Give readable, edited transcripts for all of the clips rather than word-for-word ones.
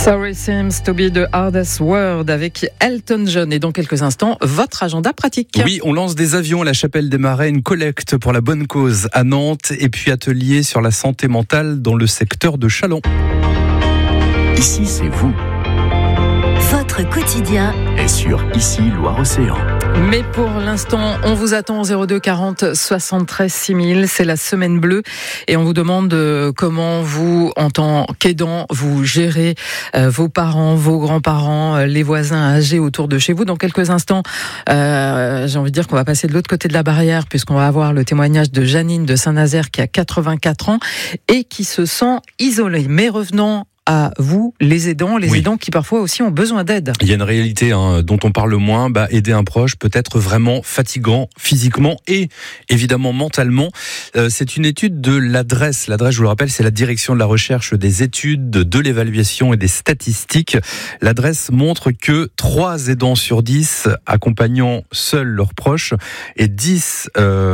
Sorry seems to be the hardest word avec Elton John. Et dans quelques instants, votre agenda pratique. Oui, on lance des avions à la Chapelle des Marais, une collecte pour la bonne cause à Nantes et puis atelier sur la santé mentale dans le secteur de Châlons. Ici, c'est vous. Votre quotidien Et sur Ici, Loire-Océan. Mais pour l'instant, on vous attend au 02 40 73 6000. C'est la semaine bleue et on vous demande comment vous, en tant qu'aidant, vous gérez vos parents, vos grands-parents, les voisins âgés autour de chez vous. Dans quelques instants, j'ai envie de dire qu'on va passer de l'autre côté de la barrière puisqu'on va avoir le témoignage de Janine de Saint-Nazaire qui a 84 ans et qui se sent isolée. Mais revenons à vous, les aidants qui parfois aussi ont besoin d'aide. Il y a une réalité dont on parle moins. Aider un proche peut être vraiment fatigant physiquement et évidemment mentalement. C'est une étude de l'ADRES. L'ADRES, je vous le rappelle, c'est la direction de la recherche des études, de l'évaluation et des statistiques. L'ADRES montre que 3 aidants sur 10 accompagnant seuls leurs proches et 6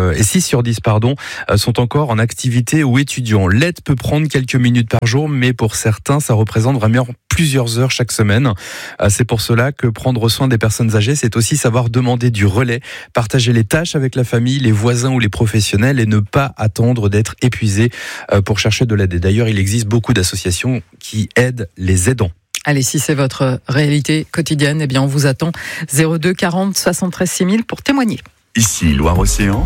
sur 10 sont encore en activité ou étudiants. L'aide peut prendre quelques minutes par jour, mais pour certains, ça représente vraiment plusieurs heures chaque semaine. C'est pour cela que prendre soin des personnes âgées, c'est aussi savoir demander du relais, partager les tâches avec la famille, les voisins ou les professionnels et ne pas attendre d'être épuisé pour chercher de l'aide. Et d'ailleurs, il existe beaucoup d'associations qui aident les aidants. Allez, si c'est votre réalité quotidienne, eh bien on vous attend 02 40 73 6000 pour témoigner. Ici, Loire-Océan.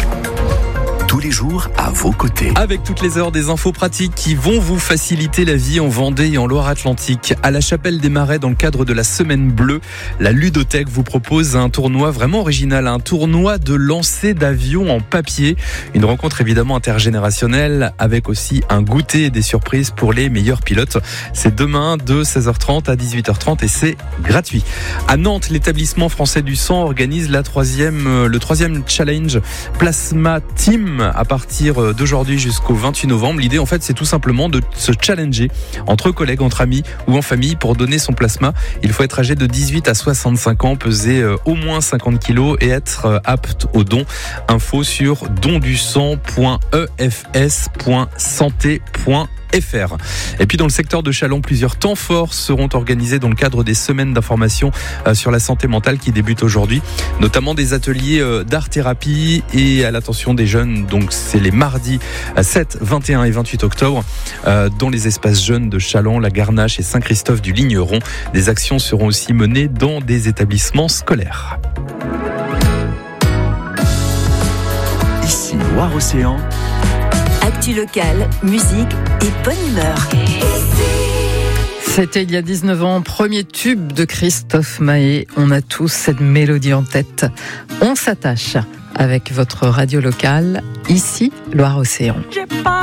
Tous les jours à vos côtés. Avec toutes les heures des infos pratiques qui vont vous faciliter la vie en Vendée et en Loire-Atlantique. À la Chapelle des Marais, dans le cadre de la Semaine Bleue, la Ludothèque vous propose un tournoi vraiment original, un tournoi de lancer d'avions en papier. Une rencontre évidemment intergénérationnelle avec aussi un goûter et des surprises pour les meilleurs pilotes. C'est demain de 16h30 à 18h30 et c'est gratuit. À Nantes, l'établissement français du sang organise le troisième challenge Plasma Team à partir d'aujourd'hui jusqu'au 28 novembre. L'idée, en fait, c'est tout simplement de se challenger entre collègues, entre amis ou en famille pour donner son plasma. Il faut être âgé de 18 à 65 ans, peser au moins 50 kilos et être apte au don. Info sur dondusang.efs.santé.fr. Et puis dans le secteur de Châlons, plusieurs temps forts seront organisés dans le cadre des semaines d'information sur la santé mentale qui débutent aujourd'hui, notamment des ateliers d'art-thérapie et à l'attention des jeunes. Donc c'est les mardis 7, 21 et 28 octobre dans les espaces jeunes de Châlons, la Garnache et Saint-Christophe du Ligneron. Des actions seront aussi menées dans des établissements scolaires. Ici, Loire-Océan. actu locale, musique et bonne humeur. C'était il y a 19 ans, premier tube de Christophe Maé. On a tous cette mélodie en tête. On s'attache avec votre radio locale, ici Loire-Océan.